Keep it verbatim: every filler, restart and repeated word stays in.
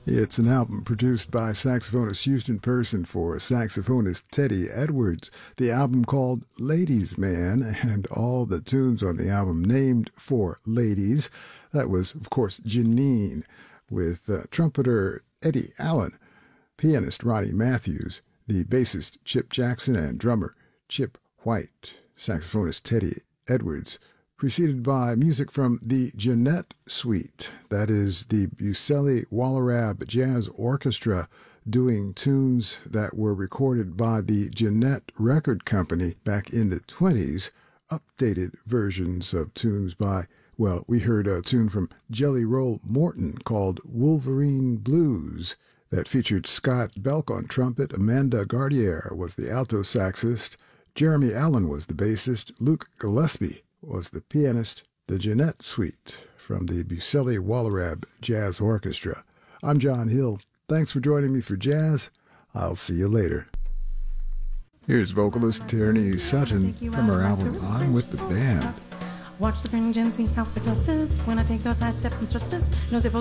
It's an album produced by saxophonist Houston Person for saxophonist Teddy Edwards. The album called Ladies Man, and all the tunes on the album named for ladies. That was, of course, Janine, with uh, trumpeter Eddie Allen, pianist Ronnie Matthews, the bassist Chip Jackson, and drummer Chip White. Saxophonist Teddy Edwards, preceded by music from the Jeanette Suite. That is the Buceli Wallerab Jazz Orchestra doing tunes that were recorded by the Jeanette Record Company back in the twenties, updated versions of tunes by, well, we heard a tune from Jelly Roll Morton called Wolverine Blues that featured Scott Belk on trumpet. Amanda Gardier was the alto saxist. Jeremy Allen was the bassist. Luke Gillespie was the pianist. The Jeanette Suite from the Buceli Wallerab Jazz Orchestra. I'm John Hill. Thanks for joining me for jazz. I'll see you later. Here's vocalist Tierney Sutton from her album On With the Band. Watch the fringe and see how it flutters when I take those high step instructors. Knows if